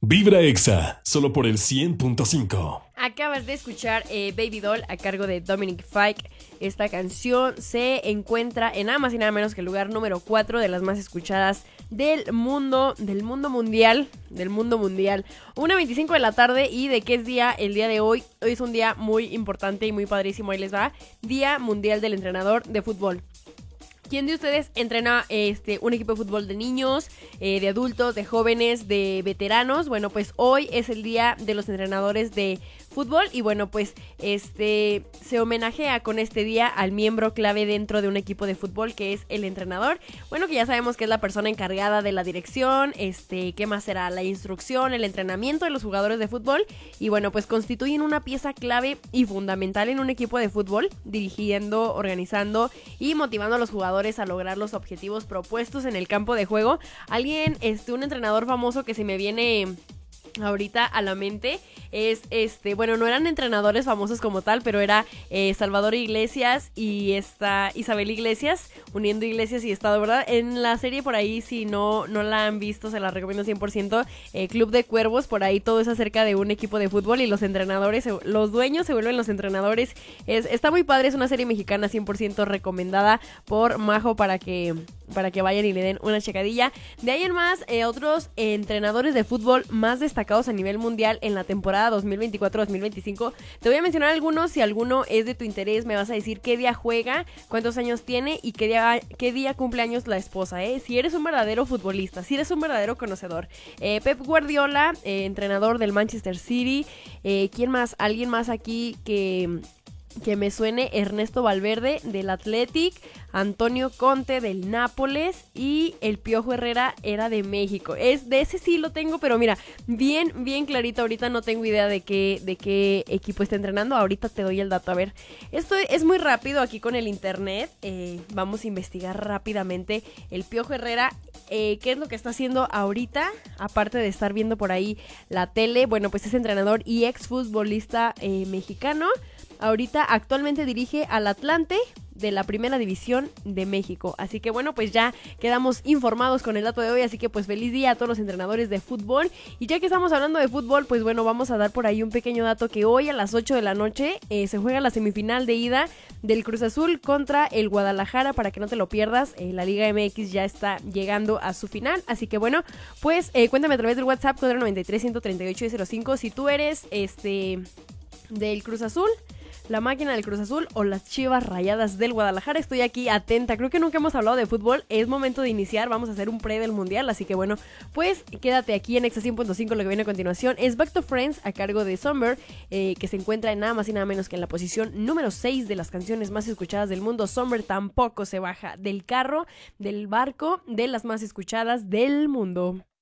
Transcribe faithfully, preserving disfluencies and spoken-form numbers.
Vibra Exa, solo por el cien punto cinco. Acabas de escuchar eh, Baby Doll a cargo de Dominic Fike. Esta canción se encuentra en nada más y nada menos que el lugar número cuatro de las más escuchadas del mundo, del mundo mundial, del mundo mundial. una veinticinco de la tarde. ¿Y de qué es día el día de hoy? Hoy es un día muy importante y muy padrísimo, ahí les va. Día Mundial del Entrenador de Fútbol. ¿Quién de ustedes entrena este, un equipo de fútbol de niños, eh, de adultos, de jóvenes, de veteranos? Bueno, pues hoy es el día de los entrenadores de fútbol y bueno, pues este se homenajea con este día al miembro clave dentro de un equipo de fútbol, que es el entrenador. Bueno, que ya sabemos que es la persona encargada de la dirección, este, ¿qué más será? La instrucción, el entrenamiento de los jugadores de fútbol y bueno, pues constituyen una pieza clave y fundamental en un equipo de fútbol, dirigiendo, organizando y motivando a los jugadores a lograr los objetivos propuestos en el campo de juego. Alguien, este, un entrenador famoso que se me viene ahorita a la mente es este, bueno, no eran entrenadores famosos como tal, pero era eh, Salvador Iglesias y esta Isabel Iglesias, uniendo Iglesias y Estado, ¿verdad? En la serie por ahí, si no, no la han visto, se la recomiendo cien por ciento, eh, Club de Cuervos, por ahí todo es acerca de un equipo de fútbol y los entrenadores, los dueños se vuelven los entrenadores. Es, está muy padre, es una serie mexicana cien por ciento recomendada por Majo para que para que vayan y le den una checadilla. De ahí en más, eh, otros eh, entrenadores de fútbol más destacados a nivel mundial en la temporada dos mil veinticuatro dos mil veinticinco. Te voy a mencionar algunos, si alguno es de tu interés me vas a decir qué día juega, cuántos años tiene y qué día, qué día cumple años la esposa, ¿eh? Si eres un verdadero futbolista, si eres un verdadero conocedor. Eh, Pep Guardiola, eh, entrenador del Manchester City. Eh, ¿Quién más? ¿Alguien más aquí que... que me suene? Ernesto Valverde del Athletic, Antonio Conte del Nápoles y el Piojo Herrera era de México. Es de ese sí lo tengo, pero mira, bien, bien clarito. Ahorita no tengo idea de qué, de qué equipo está entrenando. Ahorita te doy el dato. A ver, esto es muy rápido aquí con el internet. Eh, vamos a investigar rápidamente. El Piojo Herrera, eh, ¿qué es lo que está haciendo ahorita? Aparte de estar viendo por ahí la tele, bueno, pues es entrenador y exfutbolista eh, mexicano. Ahorita actualmente dirige al Atlante de la Primera División de México. Así que bueno, pues ya quedamos informados con el dato de hoy. Así que pues feliz día a todos los entrenadores de fútbol. Y ya que estamos hablando de fútbol, pues bueno, vamos a dar por ahí un pequeño dato que hoy a las ocho de la noche eh, se juega la semifinal de ida del Cruz Azul contra el Guadalajara, para que no te lo pierdas. Eh, la Liga M X ya está llegando a su final. Así que bueno, pues eh, cuéntame a través del WhatsApp cuatro nueve tres, uno tres ocho cero cinco si tú eres este del Cruz Azul, la máquina del Cruz Azul o las Chivas Rayadas del Guadalajara. Estoy aquí atenta, creo que nunca hemos hablado de fútbol, es momento de iniciar, vamos a hacer un pre del mundial, así que bueno, pues quédate aquí en Exa cien punto cinco. Lo que viene a continuación es Back to Friends a cargo de Summer, eh, que se encuentra en nada más y nada menos que en la posición número seis de las canciones más escuchadas del mundo. Summer tampoco se baja del carro, del barco, de las más escuchadas del mundo.